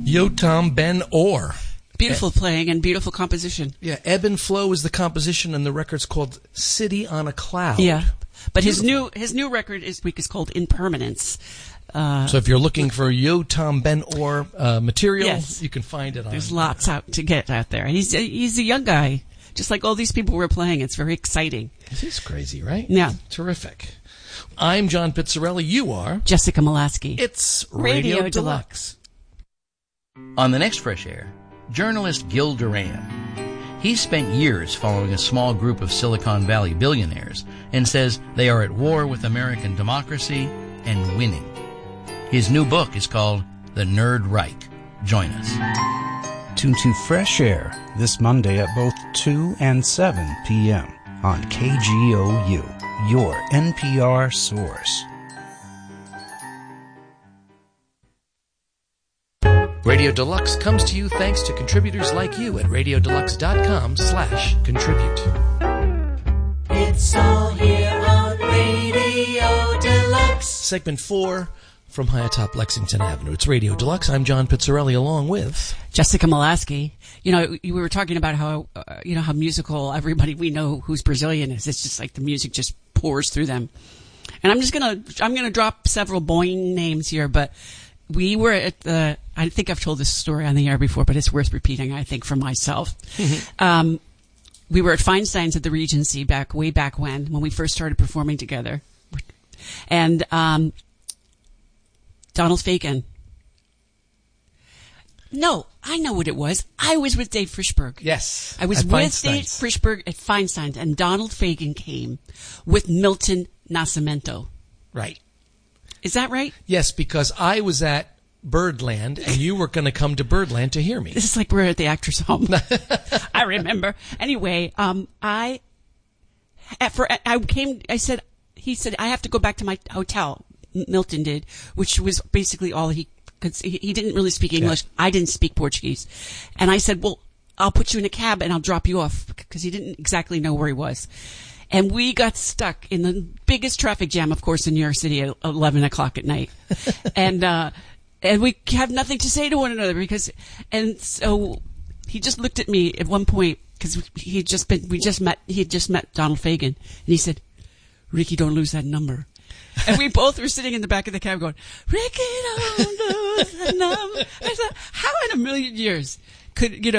Yotam Ben-Or. Beautiful playing and beautiful composition. Yeah, Ebb and Flow is the composition, and the record's called City on a Cloud. Yeah, but his new record this week is called Impermanence. So if you're looking for Yotam Ben-Or material, yes, you can find it on. There's lots out to get out there, and he's a young guy, just like all these people we're playing. It's very exciting. This is crazy, right? Yeah, terrific. I'm John Pizzarelli. You are Jessica Molaski. It's Radio Deluxe. On the next Fresh Air, journalist Gil Duran. He spent years following a small group of Silicon Valley billionaires and says they are at war with American democracy and winning. His new book is called The Nerd Reich. Join us. Tune to Fresh Air this Monday at both 2 and 7 p.m. on KGOU, your NPR source. Radio Deluxe comes to you thanks to contributors like you at radiodeluxe.com/contribute. It's all here on Radio Deluxe. Segment 4 from high atop Lexington Avenue. It's Radio Deluxe. I'm John Pizzarelli along with Jessica Molaski. You know, we were talking about how, how musical everybody we know who's Brazilian is. It's just like the music just pours through them. And I'm gonna drop several Boing names here, but we were at I think I've told this story on the air before, but it's worth repeating, I think, for myself. Mm-hmm. We were at Feinstein's at the Regency way back when we first started performing together. And Donald Fagen. No, I know what it was. I was with Dave Frishberg. Yes. I was with Dave Frishberg at Feinstein's, and Donald Fagen came with Milton Nascimento. Right. Is that right? Yes, because I was at Birdland, and you were going to come to Birdland to hear me. This is like we're at the Actors Home. I remember. Anyway, he said, I have to go back to my hotel, Milton did, which was basically all he didn't really speak English. Yeah. I didn't speak Portuguese. And I said, well, I'll put you in a cab and I'll drop you off, because he didn't exactly know where he was. And we got stuck in the biggest traffic jam, of course, in New York City at 11 o'clock at night. And we have nothing to say to one another and so he just looked at me at one point, because he had just met Donald Fagen, and he said, Ricky, don't lose that number. And we both were sitting in the back of the cab going, Ricky, don't lose that number. I said, how in a million years could,